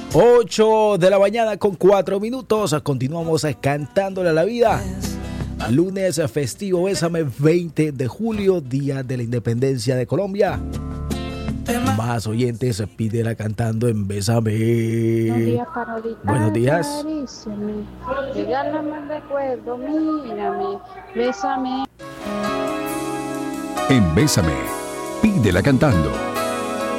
8 de la mañana con 4 minutos. Continuamos cantándole a la vida. Lunes festivo, Bésame, 20 de julio, Día de la Independencia de Colombia. Más oyentes, pídela cantando en Bésame. Buenos días, Parolita. Buenos días. Acaríciame, regálame el recuerdo, mírame, bésame. En Bésame, pídela cantando.